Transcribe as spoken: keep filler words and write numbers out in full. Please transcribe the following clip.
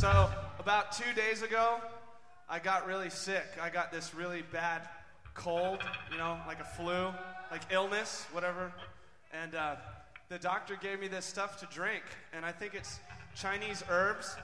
So about two days ago, I got really sick. I got this really bad cold, you know, like a flu, like illness, whatever. And uh, the doctor gave me this stuff to drink, and I think it's Chinese herbs.